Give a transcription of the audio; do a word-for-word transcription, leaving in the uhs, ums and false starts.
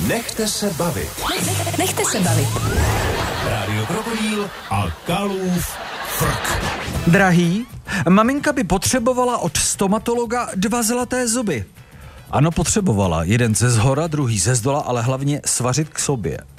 Nechte se bavit. Nechte se bavit. Rádio Krokodýl a Kalův frk. Drahý, maminka by potřebovala od stomatologa dva zlaté zuby. Ano, potřebovala. Jeden ze zhora, druhý ze zdola, ale hlavně svařit k sobě.